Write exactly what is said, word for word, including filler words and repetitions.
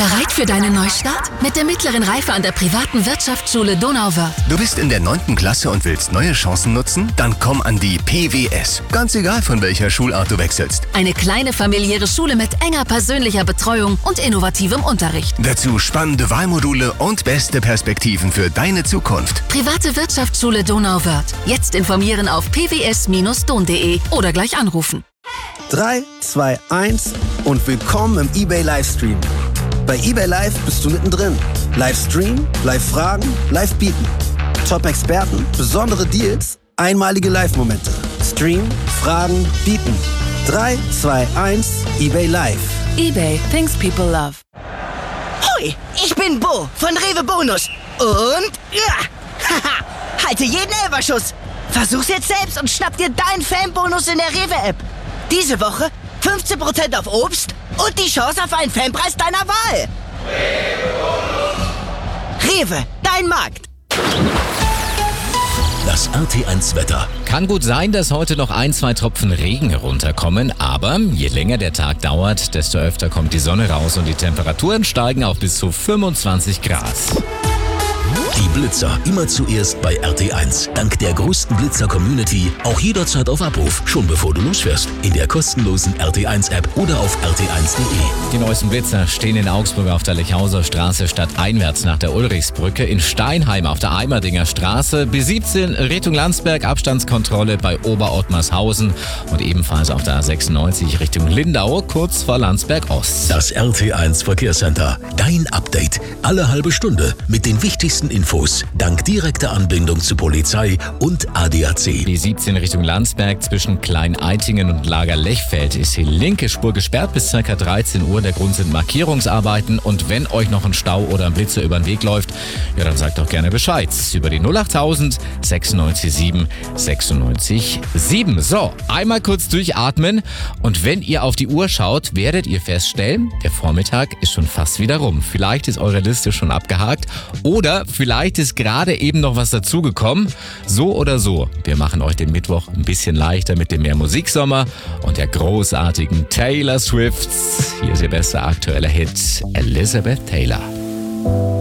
Bereit für deinen Neustart? Mit der mittleren Reife an der privaten Wirtschaftsschule Donauwörth. Du bist in der neunten Klasse und willst neue Chancen nutzen? Dann komm an die P W S. Ganz egal, von welcher Schulart du wechselst. Eine kleine familiäre Schule mit enger persönlicher Betreuung und innovativem Unterricht. Dazu spannende Wahlmodule und beste Perspektiven für deine Zukunft. Private Wirtschaftsschule Donauwörth. Jetzt informieren auf p w s Bindestrich don punkt de oder gleich anrufen. drei, zwei, eins und willkommen im eBay Livestream. Bei eBay Live bist du mittendrin. Livestream, Live-Fragen, Live-Bieten. Top-Experten, besondere Deals, einmalige Live-Momente. Stream, Fragen, Bieten. drei, zwei, eins, eBay Live. eBay, things people love. Hoi, ich bin Bo von Rewe Bonus. Und ja, haha, halte jeden Elferschuss. Versuch's jetzt selbst und schnapp dir deinen Fanbonus in der Rewe-App. Diese Woche fünfzehn Prozent auf Obst und die Chance auf einen Fanpreis deiner Wahl. Rewe, dein Markt. Das R T eins Wetter. Kann gut sein, dass heute noch ein, zwei Tropfen Regen herunterkommen, aber je länger der Tag dauert, desto öfter kommt die Sonne raus und die Temperaturen steigen auf bis zu fünfundzwanzig Grad. Die Blitzer immer zuerst bei R T eins. Dank der größten Blitzer-Community auch jederzeit auf Abruf, schon bevor du losfährst. In der kostenlosen R T eins App oder auf r t eins punkt de. Die neuesten Blitzer stehen in Augsburg auf der Lechhauser Straße stadteinwärts nach der Ulrichsbrücke, in Steinheim auf der Eimerdinger Straße, B siebzehn Richtung Landsberg, Abstandskontrolle bei Oberottmarshausen und ebenfalls auf der A sechsundneunzig Richtung Lindau, kurz vor Landsberg Ost. Das R T eins Verkehrscenter. Dein Update. Alle halbe Stunde mit den wichtigsten Infos. Dank direkter Anbindung zu Polizei und A D A C. B siebzehn Richtung Landsberg zwischen Klein-Eitingen und Lager-Lechfeld ist die linke Spur gesperrt bis ca. dreizehn Uhr. Der Grund sind Markierungsarbeiten und wenn euch noch ein Stau oder ein Blitzer über den Weg läuft, ja, dann sagt doch gerne Bescheid. Über die null achttausend sechsundneunzig sieben sechsundneunzig sieben. So, einmal kurz durchatmen und wenn ihr auf die Uhr schaut, werdet ihr feststellen, der Vormittag ist schon fast wieder rum. Vielleicht ist eure Liste schon abgehakt oder vielleicht ist gerade eben noch was dazugekommen. So oder so, wir machen euch den Mittwoch ein bisschen leichter mit dem mehr Musiksommer und der großartigen Taylor Swift. Hier ist ihr bester aktueller Hit, Elizabeth Taylor.